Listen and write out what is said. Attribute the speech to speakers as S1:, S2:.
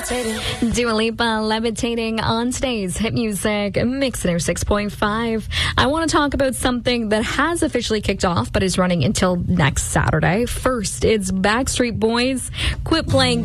S1: Dua Lipa, Levitating on today's Hit Music Mix 6.5. I want to talk about something that has officially kicked off but is running until next Saturday. First, it's Backstreet Boys. Quit Playing